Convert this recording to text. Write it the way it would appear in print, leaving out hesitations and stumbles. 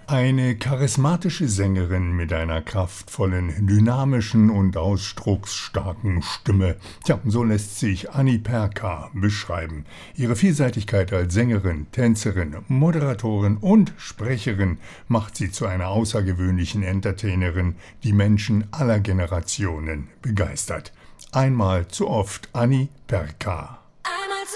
Eine charismatische Sängerin mit einer kraftvollen, dynamischen und ausdrucksstarken Stimme. Tja, so lässt sich Annie Perka beschreiben. Ihre Vielseitigkeit als Sängerin, Tänzerin, Moderatorin und Sprecherin macht sie zu einer außergewöhnlichen Entertainerin, die Menschen aller Generationen begeistert. Einmal zu oft Annie Perka.